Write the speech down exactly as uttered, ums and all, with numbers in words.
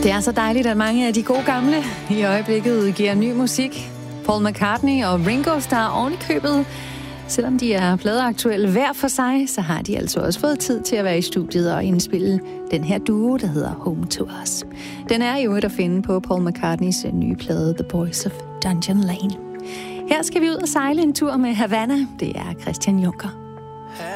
Det er så dejligt, at mange af de gode gamle i øjeblikket udgiver ny musik. Paul McCartney og Ringo Starr oven i købet. Selvom de er pladeaktuelle hver for sig, så har de altså også fået tid til at være i studiet og indspille den her duo, der hedder Home to Us. Den er jo et at finde på Paul McCartneys nye plade The Boys of Dungeon Lane. Her skal vi ud og sejle en tur med Havana. Det er Christian Juncker.